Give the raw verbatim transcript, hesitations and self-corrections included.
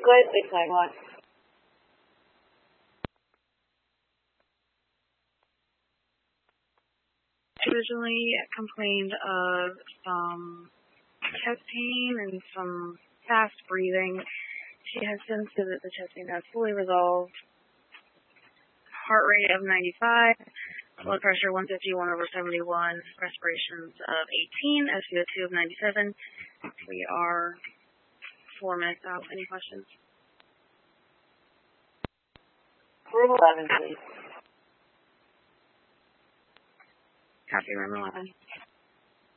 Go ahead, six nine one. She originally complained of some chest pain and some fast breathing. She has since said that the chest pain has fully resolved. Heart rate of ninety-five, blood pressure one fifty-one over seventy-one, respirations of eighteen, S p O two of ninety-seven. We are four minutes out. Any questions? Room eleven, please. Copy, room eleven.